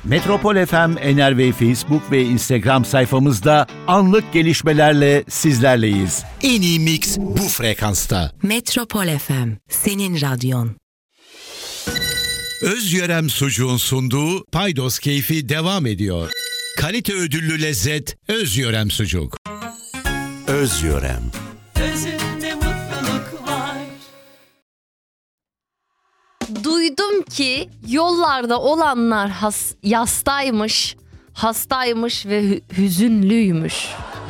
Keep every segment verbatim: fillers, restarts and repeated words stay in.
Metropol F M, Enerve Facebook ve Instagram sayfamızda anlık gelişmelerle sizlerleyiz. En iyi mix bu frekansta. Metropol F M, senin radyon. Özyörem Sucuğun sunduğu Paydos Keyfi devam ediyor. Kalite ödüllü lezzet Özyörem Sucuk. Özyörem. Özünde mutluluk var. Duydum ki yollarda olanlar has, yastaymış, hastaymış ve hü- hüzünlüymüş.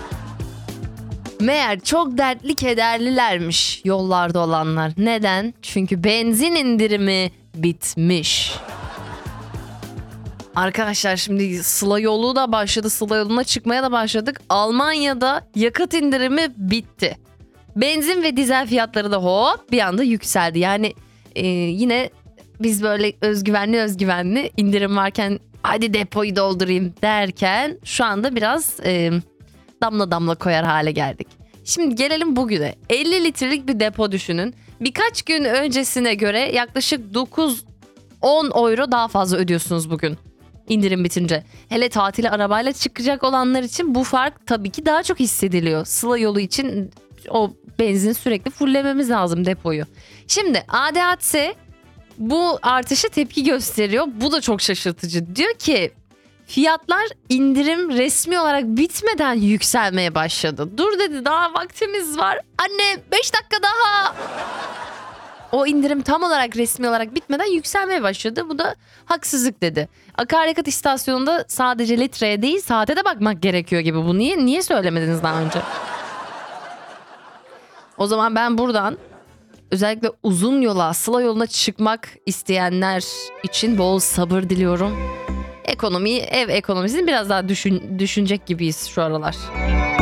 Meğer çok dertli kederlilermiş yollarda olanlar. Neden? Çünkü benzin indirimi bitmiş. Arkadaşlar şimdi Sıla yolu da başladı. Sıla yoluna çıkmaya da başladık. Almanya'da yakıt indirimi bitti. Benzin ve dizel fiyatları da hop bir anda yükseldi. Yani e, yine biz böyle özgüvenli özgüvenli indirim varken hadi depoyu doldurayım derken şu anda biraz e, damla damla koyar hale geldik. Şimdi gelelim bugüne. elli litrelik bir depo düşünün. Birkaç gün öncesine göre yaklaşık dokuz on euro daha fazla ödüyorsunuz bugün. İndirim bitince. Hele tatile arabayla çıkacak olanlar için bu fark tabii ki daha çok hissediliyor. Sıla yolu için o benzin sürekli fullememiz lazım depoyu. Şimdi A D A C bu artışa tepki gösteriyor. Bu da çok şaşırtıcı. Diyor ki fiyatlar indirim resmi olarak bitmeden yükselmeye başladı. Dur dedi, daha vaktimiz var. Anne beş dakika daha. O indirim tam olarak resmi olarak bitmeden yükselmeye başladı. Bu da haksızlık dedi. Akaryakıt istasyonunda sadece litreye değil saate de bakmak gerekiyor gibi. Bu niye niye söylemediniz daha önce? O zaman ben buradan özellikle uzun yola, Sıla yoluna çıkmak isteyenler için bol sabır diliyorum. Ekonomiyi, ev ekonomisini biraz daha düşün, düşünecek gibiyiz şu aralar.